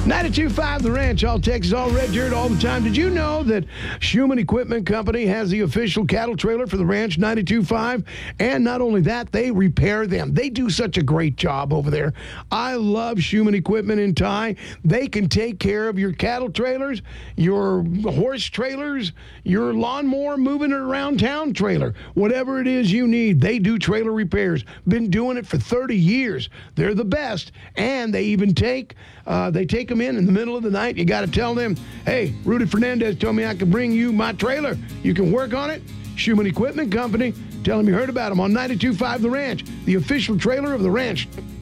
92.5 The Ranch, all Texas, all red dirt, all the time. Did you know that Schumann Equipment Company has the official cattle trailer for the Ranch 92.5? And not only that, they repair them. They do such a great job over there. I love Schumann Equipment in Ty. They can take care of your cattle trailers, your horse trailers, your lawnmower moving it around town trailer. Whatever it is you need, they do trailer repairs. Been doing it for 30 years. They're the best. And they even take them in the middle of the night. You got to tell them, hey, Rudy Fernandez told me I could bring you my trailer. You can work on it. Schumann Equipment Company. Tell them you heard about them on 92.5 The Ranch, the official trailer of the Ranch.